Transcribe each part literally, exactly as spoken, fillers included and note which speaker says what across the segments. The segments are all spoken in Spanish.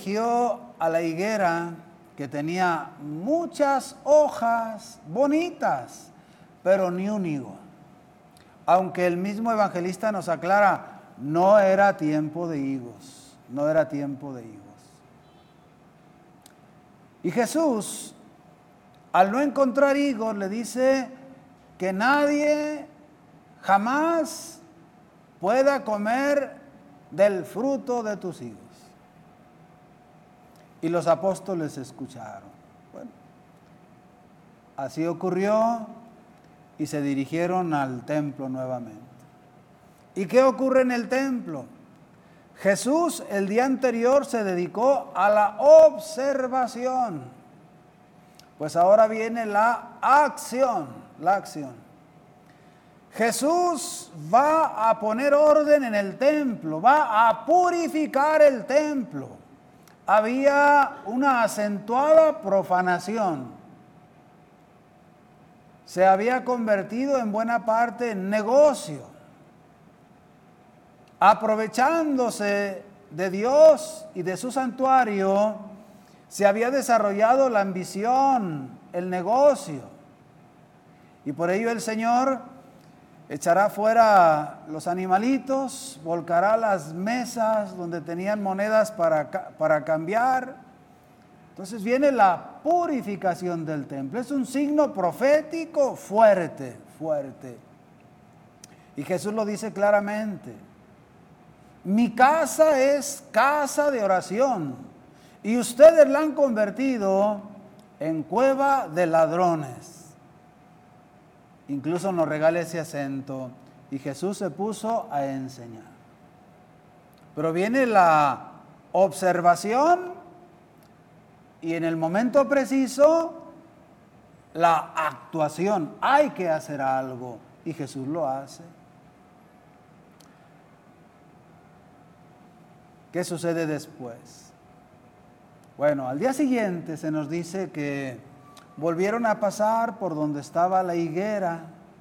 Speaker 1: dirigió a la higuera que tenía muchas hojas bonitas, pero ni un higo. Aunque el mismo evangelista nos aclara, no era tiempo de higos, no era tiempo de higos. Y Jesús, al no encontrar higos, le dice que nadie jamás pueda comer del fruto de tus higos. Y los apóstoles escucharon. Bueno, así ocurrió y se dirigieron al templo nuevamente. ¿Y qué ocurre en el templo? Jesús el día anterior se dedicó a la observación. Pues ahora viene la acción, la acción. Jesús va a poner orden en el templo, va a purificar el templo. Había una acentuada profanación. Se había convertido en buena parte en negocio. Aprovechándose de Dios y de su santuario, se había desarrollado la ambición, el negocio. Y por ello el Señor echará fuera los animalitos, volcará las mesas donde tenían monedas para, para cambiar. Entonces viene la purificación del templo. Es un signo profético fuerte, fuerte. Y Jesús lo dice claramente. Mi casa es casa de oración y ustedes la han convertido en cueva de ladrones. Incluso nos regala ese acento. Y Jesús se puso a enseñar. Pero viene la observación y en el momento preciso la actuación. Hay que hacer algo y Jesús lo hace. ¿Qué sucede después? Bueno, al día siguiente se nos dice que volvieron a pasar por donde estaba la higuera.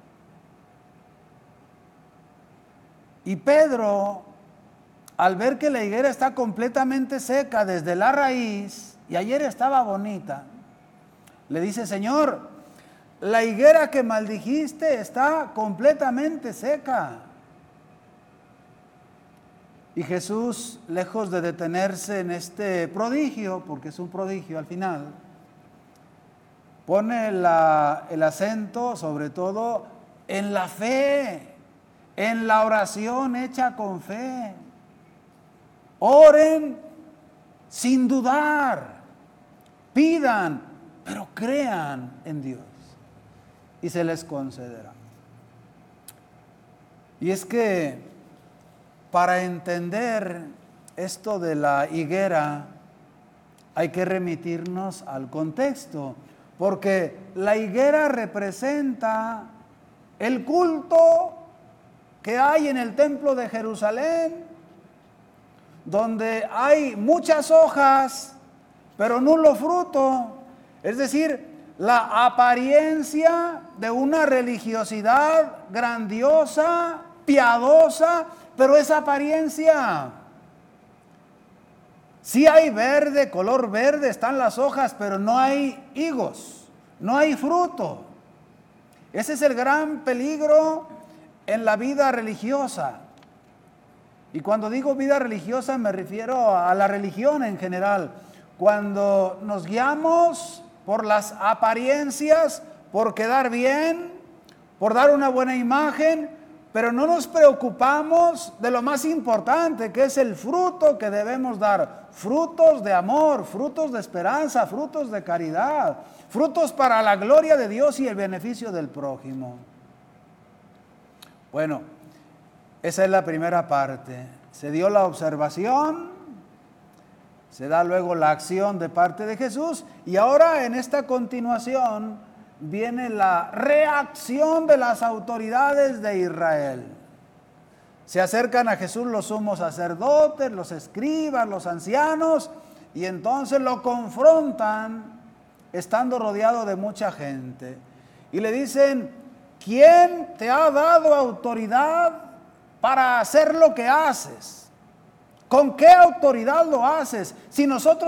Speaker 1: Y Pedro, al ver que la higuera está completamente seca desde la raíz, y ayer estaba bonita, le dice, Señor, la higuera que maldijiste está completamente seca. Y Jesús, lejos de detenerse en este prodigio, porque es un prodigio al final, pone la, el acento sobre todo en la fe, en la oración hecha con fe. Oren sin dudar, pidan, pero crean en Dios y se les concederá. Y es que para entender esto de la higuera hay que remitirnos al contexto. Porque la higuera representa el culto que hay en el templo de Jerusalén, donde hay muchas hojas, pero nulo fruto. Es decir, la apariencia de una religiosidad grandiosa, piadosa, pero esa apariencia. Sí hay verde, color verde, están las hojas, pero no hay higos, no hay fruto. Ese es el gran peligro en la vida religiosa. Y cuando digo vida religiosa me refiero a la religión en general. Cuando nos guiamos por las apariencias, por quedar bien, por dar una buena imagen, pero no nos preocupamos de lo más importante, que es el fruto que debemos dar. Frutos de amor, frutos de esperanza, frutos de caridad, frutos para la gloria de Dios y el beneficio del prójimo. Bueno, esa es la primera parte. Se dio la observación, se da luego la acción de parte de Jesús y ahora en esta continuación viene la reacción de las autoridades de Israel. Se acercan a Jesús los sumos sacerdotes, los escribas, los ancianos, y entonces lo confrontan estando rodeado de mucha gente. Y le dicen, ¿quién te ha dado autoridad para hacer lo que haces? ¿Con qué autoridad lo haces? Si nosotros